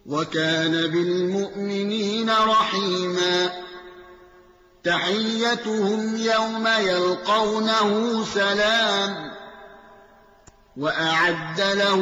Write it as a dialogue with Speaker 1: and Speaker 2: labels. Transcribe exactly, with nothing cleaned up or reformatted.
Speaker 1: وكان بالمؤمنين رحيما تحيتهم يوم يلقونه سلام وأعد لهم